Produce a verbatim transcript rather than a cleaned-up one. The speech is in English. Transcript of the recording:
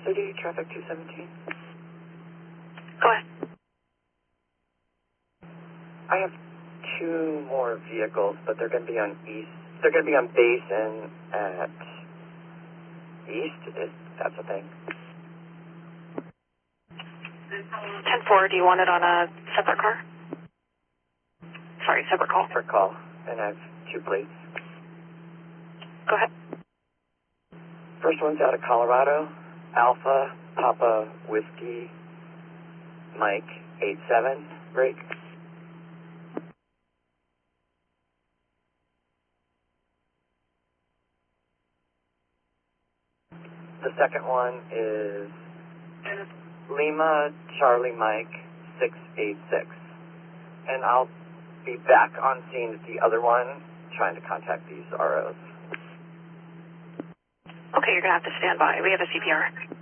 City, traffic two seventeen. Go ahead. I have two more vehicles, but they're going to be on east. They're going to be on base and at east, if that's a thing. ten four, do you want it on a separate car? Sorry, separate call. Separate call, and I have two plates. Go ahead. First one's out of Colorado, Alpha, Papa, Whiskey, Mike, eight seven, break. The second one is Lima, Charlie, Mike, six eight six. And I'll be back on scene at the other one, trying to contact these R Os. Okay, you're going to have to stand by. We have a C P R.